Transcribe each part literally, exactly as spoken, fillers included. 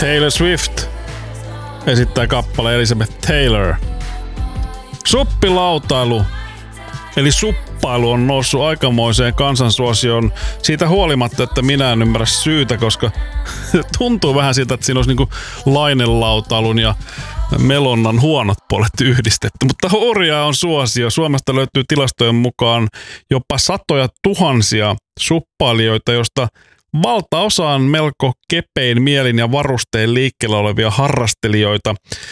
Taylor Swift esittää kappale Elizabeth Taylor. Suppilautailu, eli suppailu, on noussut aikamoiseen kansansuosioon siitä huolimatta, että minä en ymmärrä syytä, koska tuntuu vähän siltä, että siinä olisi niinku lainelautailun ja melonnan huonot puolet yhdistetty. Mutta hurjaa on suosio. Suomesta löytyy tilastojen mukaan jopa satoja tuhansia suppailijoita, josta valtaosa on melko kepein mielin ja varustein liikkeellä olevia harrastelijoita.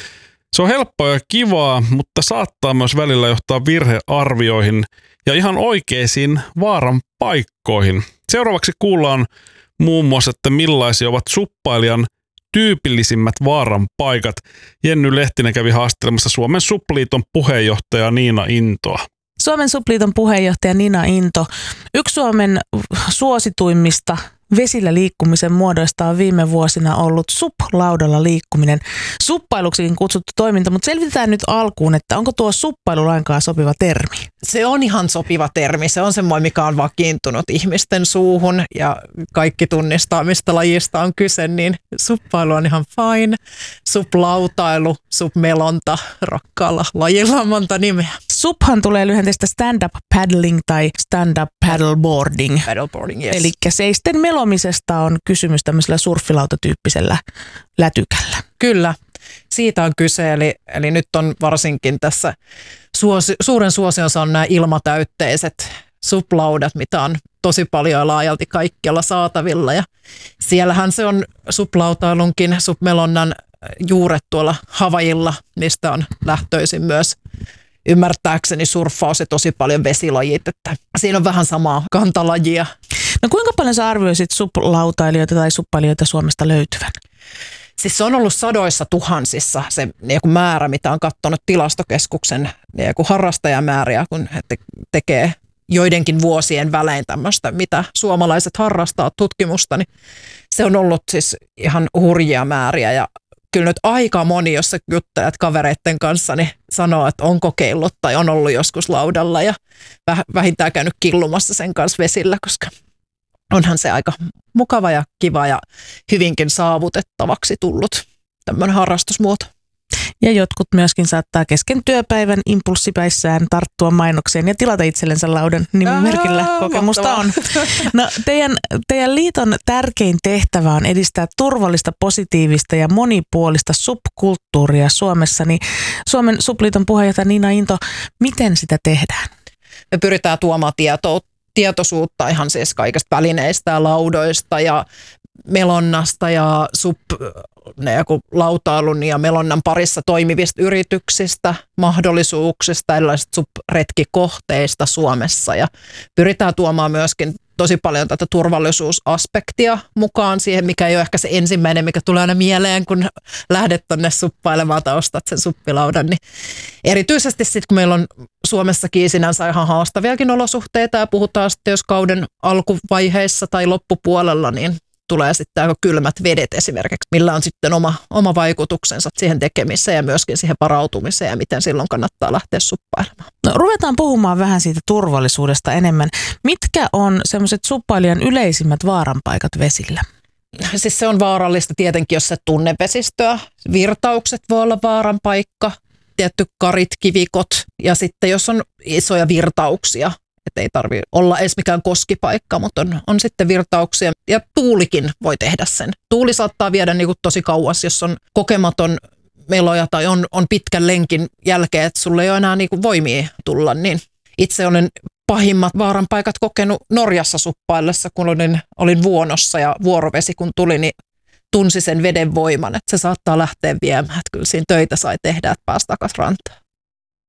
Se on helppoa ja kivaa, mutta saattaa myös välillä johtaa virhearvioihin ja ihan oikeisiin vaaran paikkoihin. Seuraavaksi kuullaan muun muassa, että millaisia ovat suppailijan tyypillisimmät vaaran paikat. Jenny Lehtinen kävi haastelemassa Suomen Supliiton puheenjohtaja Niina Intoa. Suomen Supliiton puheenjohtaja Niina Into. Yksi Suomen suosituimmista vesillä liikkumisen muodoista on viime vuosina ollut sup-laudalla liikkuminen. Suppailuksikin kutsuttu toiminta, mutta selvitetään nyt alkuun, että onko tuo suppailu lainkaan sopiva termi? Se on ihan sopiva termi. Se on semmoinen, mikä on vakiintunut ihmisten suuhun ja kaikki tunnistaa, mistä lajista on kyse, niin suppailu on ihan fine. Sup-lautailu, sup-melonta, rakkaalla lajilla on monta nimeä. Suphan tulee lyhenteestä stand-up paddling tai stand-up paddleboarding. Paddleboarding, yes. Eli seisten melomisesta on kysymys tämmöisellä surffilautatyyppisellä lätykällä. Kyllä, siitä on kyse. Eli, eli nyt on varsinkin tässä suosi, suuren suosionsa on nämä ilmatäytteiset suplaudat, mitä on tosi paljon ja laajalti kaikkialla saatavilla. Ja siellähän se on suplautailunkin, supmelonnan juuret tuolla Havaijilla, mistä on lähtöisin myös ymmärtääkseni surffaus ja tosi paljon vesilajit, että siinä on vähän samaa kantalajia. No kuinka paljon sä arvioisit suplautailijoita tai suppailijoita Suomesta löytyvän? Siis se on ollut sadoissa tuhansissa se niin kuin määrä, mitä on katsonut tilastokeskuksen niin kuin harrastajamääriä, kun he te- tekee joidenkin vuosien välein tämmöistä, mitä suomalaiset harrastaa tutkimusta, niin se on ollut siis ihan hurjia määriä ja kyllä nyt aika moni, jos sä juttelet kavereiden kanssa, niin sanoo, että on kokeillut tai on ollut joskus laudalla ja vähintään käynyt killumassa sen kanssa vesillä, koska onhan se aika mukava ja kiva ja hyvinkin saavutettavaksi tullut tämmöinen harrastusmuoto. Ja jotkut myöskin saattaa kesken työpäivän impulssipäissään tarttua mainokseen ja tilata itsellensä laudan nimimerkillä. Kokemusta on. No, teidän, teidän liiton tärkein tehtävä on edistää turvallista, positiivista ja monipuolista subkulttuuria Suomessa. Niin Suomen Supliiton puheenjohtaja Niina Into, miten sitä tehdään? Me pyritään tuomaan tietoa, tietoisuutta ihan siis kaikista välineistä ja laudoista ja melonnasta ja sup, ne lautailun ja melonnan parissa toimivista yrityksistä, mahdollisuuksista, erilaisista sup-retkikohteista Suomessa ja pyritään tuomaan myöskin tosi paljon tätä turvallisuusaspektia mukaan siihen, mikä ei ole ehkä se ensimmäinen, mikä tulee aina mieleen, kun lähdet tonne suppailemaan tai ostat sen suppilaudan. Niin erityisesti sitten, kun meillä on Suomessakin sinänsä ihan haastaviakin olosuhteita ja puhutaan sitten, jos kauden alkuvaiheissa tai loppupuolella, niin tulee sitten aika kylmät vedet esimerkiksi, millä on sitten oma, oma vaikutuksensa siihen tekemiseen ja myöskin siihen varautumiseen ja miten silloin kannattaa lähteä suppailemaan. No, ruvetaan puhumaan vähän siitä turvallisuudesta enemmän. Mitkä on semmoiset suppailijan yleisimmät vaaranpaikat vesillä? Siis se on vaarallista tietenkin, jos se tunne vesistöä. Virtaukset voi olla vaaranpaikka, tietty karit, kivikot ja sitten jos on isoja virtauksia. Että ei tarvitse olla edes mikään koskipaikka, mutta on, on sitten virtauksia. Ja tuulikin voi tehdä sen. Tuuli saattaa viedä niin kuin tosi kauas, jos on kokematon meloja tai on, on pitkän lenkin jälkeen, että sulle ei ole enää niin kuin voimia tulla. Niin itse olen pahimmat vaaranpaikat kokenut Norjassa suppaillessa, kun olin, olin vuonossa ja vuorovesi kun tuli, niin tunsi sen veden voiman, että se saattaa lähteä viemään. Että kyllä siinä töitä sai tehdä, että pääsi takaisin rantaan.